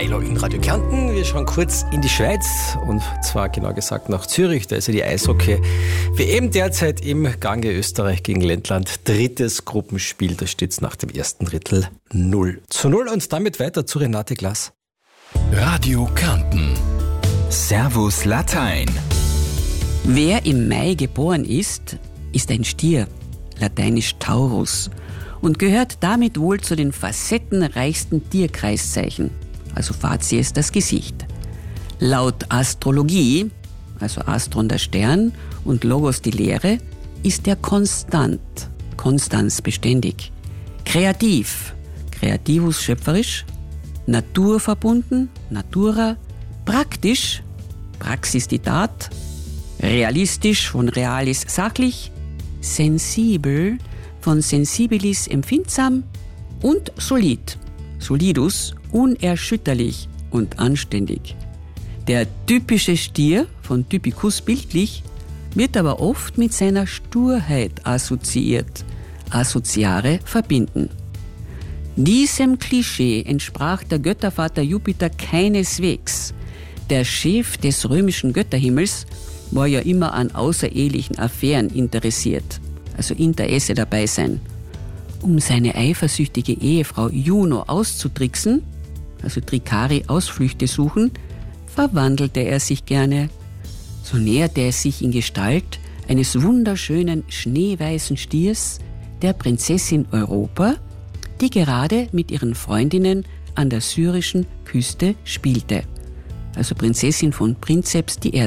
Hallo in Radio Kärnten. Wir schauen kurz in die Schweiz und zwar genau gesagt nach Zürich. Da ist ja die Eishockey-WM derzeit im Gange. Österreich gegen Lettland. 3. Gruppenspiel. Da steht es nach dem ersten Drittel 0:0 und damit weiter zu Renate Glas. Radio Kärnten. Servus Latein. Wer im Mai geboren ist, ist ein Stier, lateinisch Taurus, und gehört damit wohl zu den facettenreichsten Tierkreiszeichen. Also Facies das Gesicht. Laut Astrologie, also Astron der Stern und Logos die Lehre, ist er konstant, Konstanz beständig, kreativ, Creativus schöpferisch, naturverbunden, Natura, praktisch, Praxis die Tat, realistisch von realis sachlich, sensibel von sensibilis empfindsam und solid, solidus unerschütterlich und anständig. Der typische Stier, von typicus bildlich, wird aber oft mit seiner Sturheit assoziiert, associare verbinden. Diesem Klischee entsprach der Göttervater Jupiter keineswegs. Der Chef des römischen Götterhimmels war ja immer an außerehelichen Affären interessiert, also Interesse dabei sein. Um seine eifersüchtige Ehefrau Juno auszutricksen, also Tricari Ausflüchte suchen, verwandelte er sich gerne. So näherte er sich in Gestalt eines wunderschönen schneeweißen Stiers der Prinzessin Europa, die gerade mit ihren Freundinnen an der syrischen Küste spielte, also Prinzessin von Prinzeps I.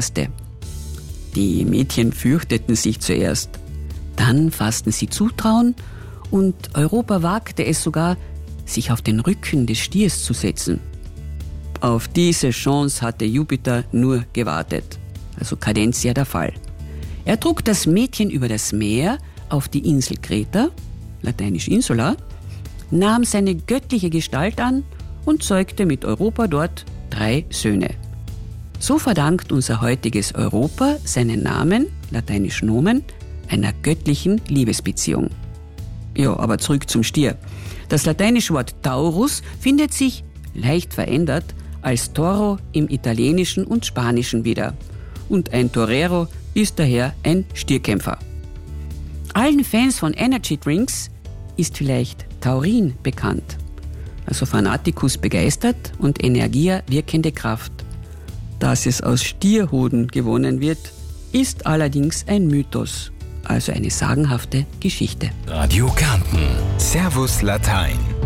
Die Mädchen fürchteten sich zuerst, dann fassten sie Zutrauen und Europa wagte es sogar, sich auf den Rücken des Stiers zu setzen. Auf diese Chance hatte Jupiter nur gewartet, also Cadentia der Fall. Er trug das Mädchen über das Meer auf die Insel Kreta, lateinisch Insula, nahm seine göttliche Gestalt an und zeugte mit Europa dort 3 Söhne. So verdankt unser heutiges Europa seinen Namen, lateinisch Nomen, einer göttlichen Liebesbeziehung. Ja, aber zurück zum Stier. Das lateinische Wort Taurus findet sich, leicht verändert, als Toro im Italienischen und Spanischen wieder. Und ein Torero ist daher ein Stierkämpfer. Allen Fans von Energy Drinks ist vielleicht Taurin bekannt, also Fanaticus begeistert und Energia wirkende Kraft. Dass es aus Stierhoden gewonnen wird, ist allerdings ein Mythos, also eine sagenhafte Geschichte. Radio Kärnten. Servus Latein.